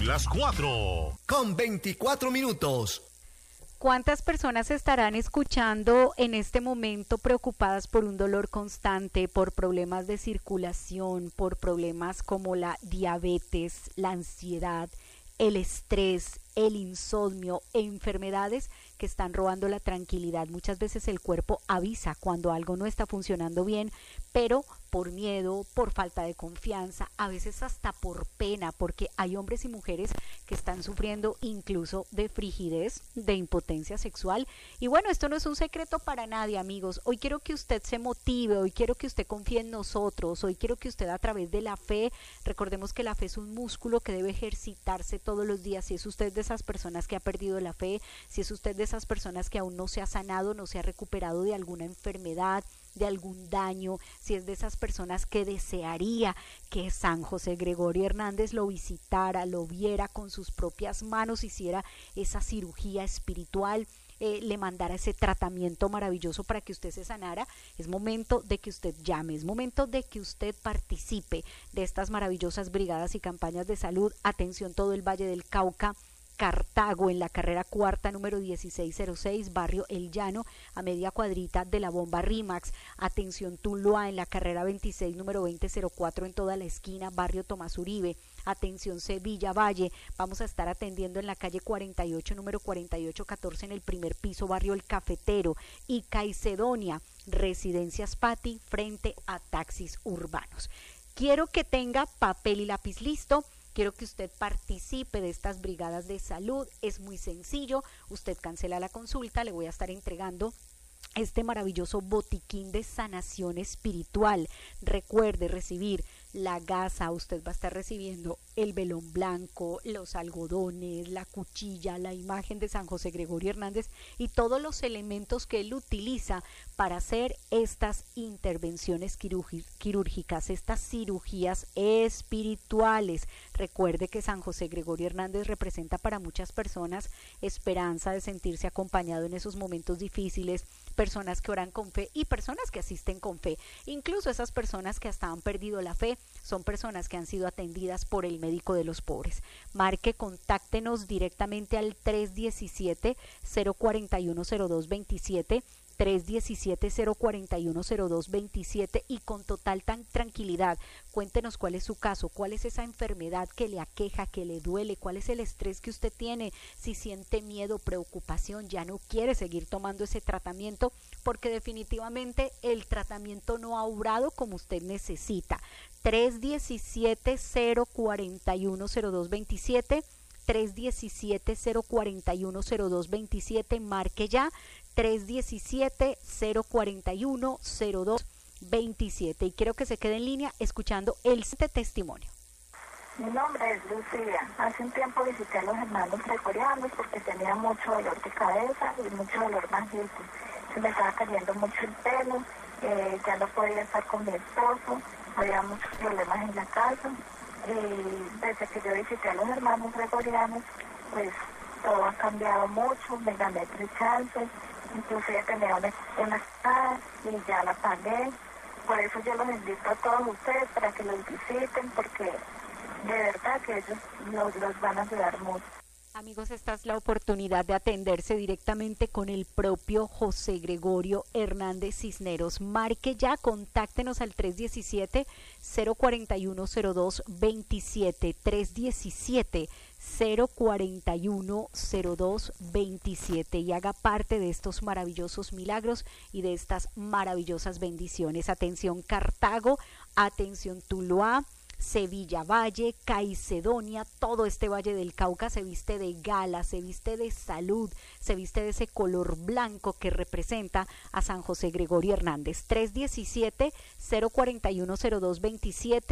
las 4:24. ¿Cuántas personas estarán escuchando en este momento preocupadas por un dolor constante, por problemas de circulación, por problemas como la diabetes, la ansiedad, el estrés, el insomnio, enfermedades que están robando la tranquilidad? Muchas veces el cuerpo avisa cuando algo no está funcionando bien, pero por miedo, por falta de confianza, a veces hasta por pena, porque hay hombres y mujeres que están sufriendo incluso de frigidez, de impotencia sexual. Y bueno, esto no es un secreto para nadie, amigos. Hoy quiero que usted se motive, hoy quiero que usted confíe en nosotros, hoy quiero que usted a través de la fe, recordemos que la fe es un músculo que debe ejercitarse todos los días. Si es usted de esas personas que ha perdido la fe, si es usted de esas personas que aún no se ha sanado, no se ha recuperado de alguna enfermedad, de algún daño, si es de esas personas que desearía que San José Gregorio Hernández lo visitara, lo viera con sus propias manos, hiciera esa cirugía espiritual, le mandara ese tratamiento maravilloso para que usted se sanara, es momento de que usted llame, es momento de que usted participe de estas maravillosas brigadas y campañas de salud. Atención, todo el Valle del Cauca, Cartago, en la carrera cuarta número 1606, barrio El Llano, a media cuadrita de la bomba Rimax. Atención, Tuluá, en la carrera 26 número 2004, en toda la esquina, barrio Tomás Uribe. Atención, Sevilla Valle, vamos a estar atendiendo en la calle 48 número 4814, en el primer piso, barrio El Cafetero. Y Caicedonia, Residencias Pati, frente a Taxis Urbanos. Quiero que tenga papel y lápiz listo. Quiero que usted participe de estas brigadas de salud. Es muy sencillo. Usted cancela la consulta. Le voy a estar entregando este maravilloso botiquín de sanación espiritual. Recuerde recibir la gasa, usted va a estar recibiendo el velón blanco, los algodones, la cuchilla, la imagen de San José Gregorio Hernández y todos los elementos que él utiliza para hacer estas intervenciones quirúrgicas, estas cirugías espirituales. Recuerde que San José Gregorio Hernández representa para muchas personas esperanza de sentirse acompañado en esos momentos difíciles, personas que oran con fe y personas que asisten con fe. Incluso esas personas que hasta han perdido la fe son personas que han sido atendidas por el médico de los pobres. Marque, contáctenos directamente al 317-041-0227, 317-041-0227 y con total tranquilidad cuéntenos cuál es su caso, cuál es esa enfermedad que le aqueja, que le duele, cuál es el estrés que usted tiene, si siente miedo, preocupación, ya no quiere seguir tomando ese tratamiento porque definitivamente el tratamiento no ha obrado como usted necesita. 317-041-0227, 317-041-0227, marque ya, 317-041-0227 y quiero que se quede en línea escuchando el testimonio. Mi nombre es Lucía. Hace un tiempo visité a los hermanos gregorianos porque tenía mucho dolor de cabeza y mucho dolor manguito. Se me estaba cayendo mucho el pelo, ya no podía estar con mi esposo, había muchos problemas en la casa. Desde que yo visité a los hermanos gregorianos, pues todo ha cambiado mucho, me gané 3 chances, inclusive tenía una espada y ya la pagué. Por eso yo los invito a todos ustedes para que los visiten, porque de verdad que ellos los van a ayudar mucho. Amigos, esta es la oportunidad de atenderse directamente con el propio José Gregorio Hernández Cisneros. Marque ya, contáctenos al 317-041-0227, 317-041-0227 y haga parte de estos maravillosos milagros y de estas maravillosas bendiciones. Atención Cartago, atención Tuluá, Sevilla Valle, Caicedonia, todo este Valle del Cauca se viste de gala, se viste de salud, se viste de ese color blanco que representa a San José Gregorio Hernández. 317-041-0227